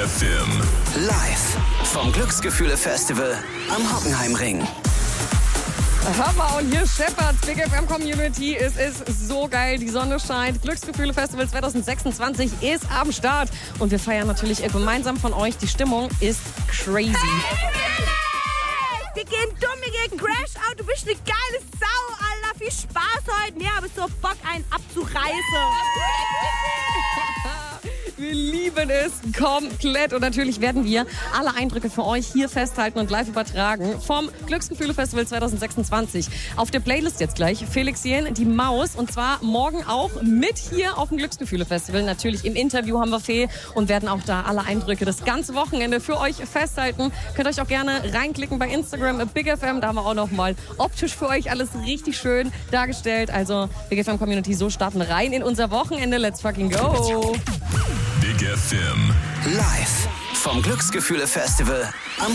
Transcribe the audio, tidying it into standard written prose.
FM. Live vom Glücksgefühle-Festival am Hockenheimring. Hammer, und hier scheppert's. Big FM Community. Es ist so geil. Die Sonne scheint. Glücksgefühle Festival 2026 ist am Start. Und wir feiern natürlich gemeinsam von euch. Die Stimmung ist crazy. Wir gehen dumm, wir gehen Crash Out. Du bist eine geile Sau, Alter. Viel Spaß heute. Mir habe ich so Bock, einen abzureißen. Wir lieben es komplett. Und natürlich werden wir alle Eindrücke für euch hier festhalten und live übertragen vom Glücksgefühle Festival 2026. Auf der Playlist jetzt gleich Felix Jähn, die Maus. Und zwar morgen auch mit hier auf dem Glücksgefühle Festival. Natürlich im Interview haben wir Fee und werden auch da alle Eindrücke das ganze Wochenende für euch festhalten. Könnt euch auch gerne reinklicken bei Instagram, Big FM. Da haben wir auch noch mal optisch für euch alles richtig schön dargestellt. Also Big FM Community, so starten wir rein in unser Wochenende. Let's fucking go! Big FM. Live vom Glücksgefühle-Festival am